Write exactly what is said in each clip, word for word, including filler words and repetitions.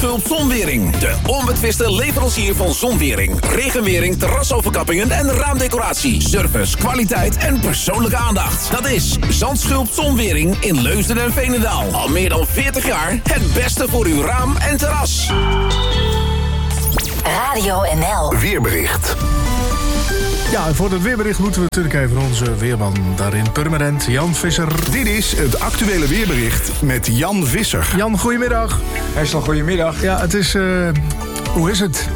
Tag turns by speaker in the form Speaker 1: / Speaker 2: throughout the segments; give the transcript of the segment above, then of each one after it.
Speaker 1: Zandschulp Zonwering. De onbetwiste leverancier van zonwering, regenwering, terrasoverkappingen en raamdecoratie. Service, kwaliteit en persoonlijke aandacht. Dat is Zandschulp Zonwering in Leusden en Veenendaal. Al meer dan veertig jaar het beste voor uw raam en terras.
Speaker 2: Radio N L.
Speaker 3: Weerbericht.
Speaker 4: Ja, en voor het weerbericht moeten we natuurlijk even onze weerman daarin Purmerend, Jan Visser.
Speaker 3: Dit is het actuele weerbericht met Jan Visser.
Speaker 4: Jan, goedemiddag.
Speaker 5: Herstel, goedemiddag.
Speaker 4: Ja, het is... Uh, hoe is het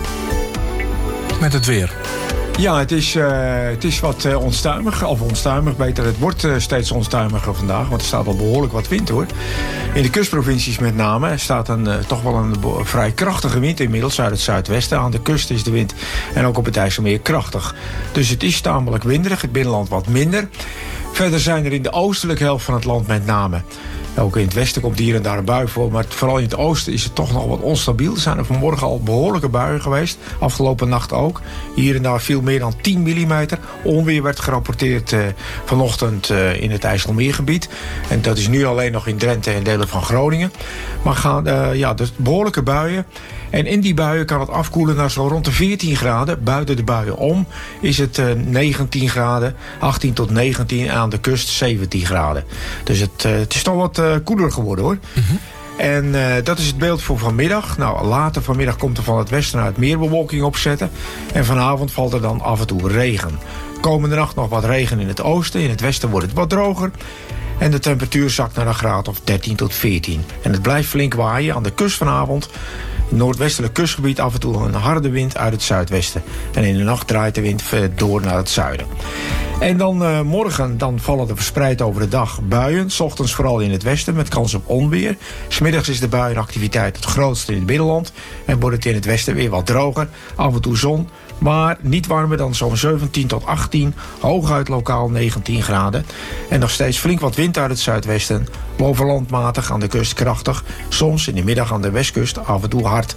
Speaker 4: met het weer?
Speaker 5: Ja, het is, uh, het is wat uh, onstuimig, of onstuimig beter. Het wordt uh, steeds onstuimiger vandaag, want er staat al behoorlijk wat wind hoor. In de kustprovincies met name staat een, uh, toch wel een bo- vrij krachtige wind inmiddels uit het zuidwesten. Aan de kust is de wind en ook op het IJsselmeer krachtig. Dus het is tamelijk winderig, het binnenland wat minder. Verder zijn er in de oostelijke helft van het land met name... Ook in het westen komt hier en daar een bui voor. Maar vooral in het oosten is het toch nog wat onstabiel. Er zijn er vanmorgen al behoorlijke buien geweest. Afgelopen nacht ook. Hier en daar viel meer dan tien millimeter. Onweer werd gerapporteerd uh, vanochtend uh, in het IJsselmeergebied. En dat is nu alleen nog in Drenthe en delen van Groningen. Maar gaan, uh, ja, dus behoorlijke buien. En in die buien kan het afkoelen naar zo rond de veertien graden. Buiten de buien om is het uh, negentien graden. achttien tot negentien. En aan de kust zeventien graden. Dus het, uh, het is toch wat uh, koeler geworden hoor. Mm-hmm. En uh, dat is het beeld voor vanmiddag. Nou, later vanmiddag komt er van het westen uit meer bewolking opzetten. En vanavond valt er dan af en toe regen. Komende nacht nog wat regen in het oosten. In het westen wordt het wat droger. En de temperatuur zakt naar een graad of dertien tot veertien. En het blijft flink waaien aan de kust vanavond. In het noordwestelijk kustgebied af en toe een harde wind uit het zuidwesten. En in de nacht draait de wind door naar het zuiden. En dan uh, morgen dan vallen er verspreid over de dag buien. 's Ochtends vooral in het westen met kans op onweer. 's Middags is de buienactiviteit het grootste in het binnenland. En wordt het in het westen weer wat droger. Af en toe zon. Maar niet warmer dan zo'n zeventien tot achttien. Hooguit lokaal negentien graden. En nog steeds flink wat wind uit het zuidwesten. Boven landmatig aan de kust krachtig. Soms in de middag aan de westkust af en toe hard.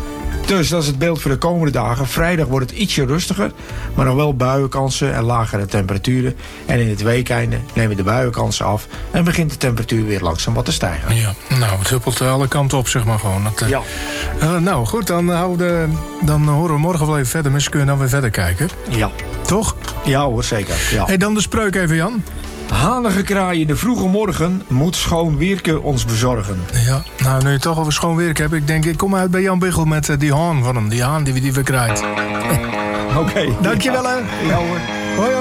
Speaker 5: Dus dat is het beeld voor de komende dagen. Vrijdag wordt het ietsje rustiger. Maar nog wel buienkansen en lagere temperaturen. En in het weekeinde nemen de buienkansen af. En begint de temperatuur weer langzaam wat te stijgen.
Speaker 4: Ja, nou, het huppelt alle kanten op, zeg maar gewoon. Dat, uh,
Speaker 5: ja.
Speaker 4: Uh, nou, goed, dan, houden, dan horen we morgen wel even verder. Misschien kunnen we dan weer verder kijken.
Speaker 5: Ja.
Speaker 4: Toch?
Speaker 5: Ja hoor, zeker. Ja.
Speaker 4: Hey, dan de spreuk even, Jan.
Speaker 5: Hanige kraai in de vroege morgen moet schoon weerke ons bezorgen.
Speaker 4: Ja, nou, nu je toch over schoon werk hebt. Ik denk, ik kom uit bij Jan Biggel met uh, die haan van hem. Die haan die we die we krijgt.
Speaker 5: Oké. Okay.
Speaker 4: Dankjewel, hè.
Speaker 5: Ja hoor.
Speaker 4: Hoi.